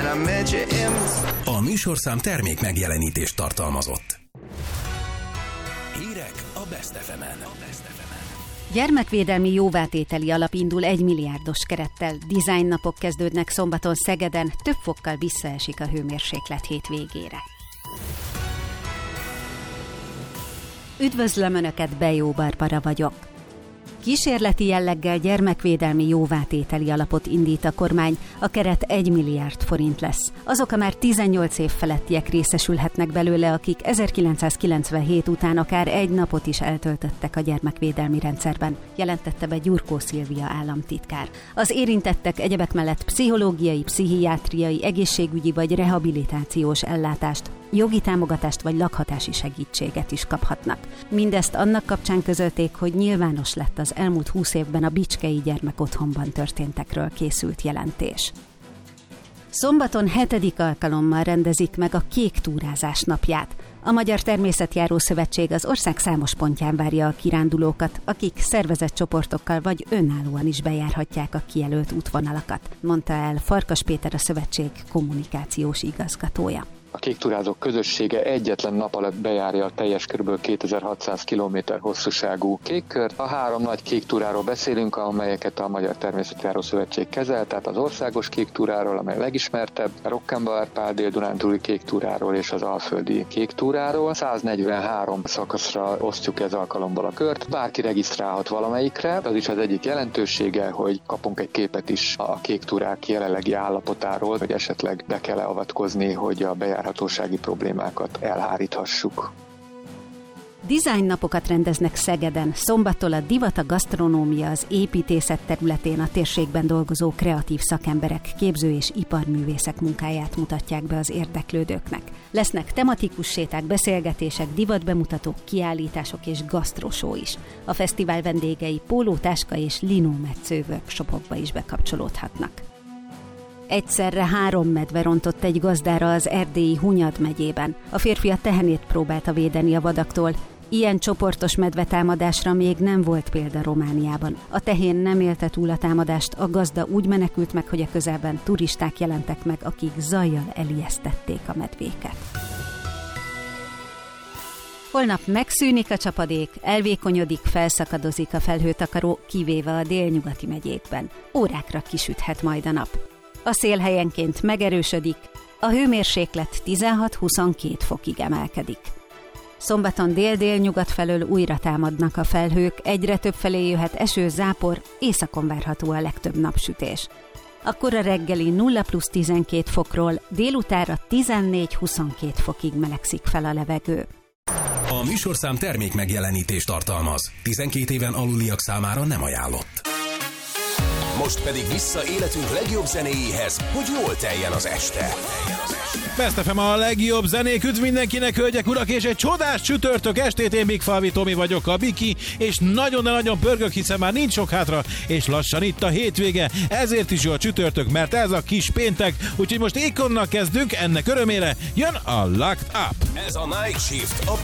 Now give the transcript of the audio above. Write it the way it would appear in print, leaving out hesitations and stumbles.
A műsorszám termék megjelenítést tartalmazott. Hírek a Best FM-en. Gyermekvédelmi jóvátételi alap indul 1 milliárdos kerettel. Design napok kezdődnek szombaton Szegeden, több fokkal visszaesik a hőmérséklet hétvégére. Üdvözlöm Önöket, Bejó Barbara vagyok. Kísérleti jelleggel gyermekvédelmi jóvátételi alapot indít a kormány, a keret 1 milliárd forint lesz. Azok a már 18 év felettiek részesülhetnek belőle, akik 1997 után akár egy napot is eltöltöttek a gyermekvédelmi rendszerben, jelentette be Gyurkó Szilvia államtitkár. Az érintettek egyebek mellett pszichológiai, pszichiátriai, egészségügyi vagy rehabilitációs ellátást, jogi támogatást vagy lakhatási segítséget is kaphatnak. Mindezt annak kapcsán közölték, hogy nyilvános lett az elmúlt 20 évben a Bicskei Gyermekotthonban történtekről készült jelentés. Szombaton 7. alkalommal rendezik meg a Kék túrázás napját. A Magyar Természetjáró Szövetség az ország számos pontján várja a kirándulókat, akik szervezett csoportokkal vagy önállóan is bejárhatják a kijelölt útvonalakat, mondta el Farkas Péter, a szövetség kommunikációs igazgatója. A kéktúrázók közössége egyetlen nap alatt bejárja a teljes kb. 2600 km hosszúságú kékkört. A 3 nagy kéktúráról beszélünk, amelyeket a Magyar Természetjáró Szövetség kezel, tehát az országos kéktúráról, amely legismertebb, a Rokkenba-Árpád dél-dunántúli kéktúráról és az alföldi kéktúráról. 143 szakaszra osztjuk ez alkalommal a kört. Bárki regisztrálhat valamelyikre, az is az egyik jelentősége, hogy kapunk egy képet is a kéktúrák jelenlegi állapotáról, hogy esetleg be kell avatkozni, hogy a bejárhatósági problémákat elháríthassuk. Design napokat rendeznek Szegeden. Szombattól a divat, a gasztronómia, az építészet területén a térségben dolgozó kreatív szakemberek, képző- és iparművészek munkáját mutatják be az érdeklődőknek. Lesznek tematikus séták, beszélgetések, divatbemutatók, kiállítások és gasztrosó is. A fesztivál vendégei pólótáska és linómetsző workshopokba is bekapcsolódhatnak. Egyszerre 3 medve rontott egy gazdára az erdélyi Hunyad megyében. A férfi a tehenét próbálta védeni a vadaktól. Ilyen csoportos medvetámadásra még nem volt példa Romániában. A tehén nem élte túl a támadást, a gazda úgy menekült meg, hogy a közelben turisták jelentek meg, akik zajjal elijesztették a medvéket. Holnap megszűnik a csapadék, elvékonyodik, felszakadozik a felhőtakaró, kivéve a délnyugati megyékben. Órákra kisüthet majd a nap. A szél helyenként megerősödik, a hőmérséklet 16-22 fokig emelkedik. Szombaton dél-délnyugat felől újra támadnak a felhők, egyre több felé jöhet eső, zápor, északon várható a legtöbb napsütés. Akkor a reggeli 0+12 fokról délutára 14-22 fokig melegszik fel a levegő. A műsorszám termék megjelenítést tartalmaz. 12 éven aluliak számára nem ajánlott. Most pedig vissza életünk legjobb zenéjéhez, hogy jól teljen az este. Best FM a legjobb zenék, üdv mindenkinek, hölgyek, urak, és egy csodás csütörtök estét, én Bigfalvi Tomi vagyok, a Biki, és nagyon, de nagyon pörgök, hiszen már nincs sok hátra, és lassan itt a hétvége, ezért is jó a csütörtök, mert ez a kis péntek, úgyhogy most Akonnal kezdünk, ennek örömére jön a Locked Up. Ez a Night Shift, a